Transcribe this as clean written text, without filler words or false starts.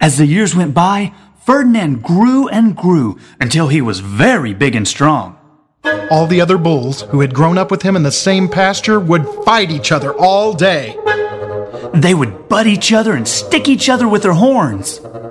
As the years went by, Ferdinand grew and grew until he was very big and strong. All the other bulls who had grown up with him in the same pasture would fight each other all day. They would butt each other and stick each other with their horns.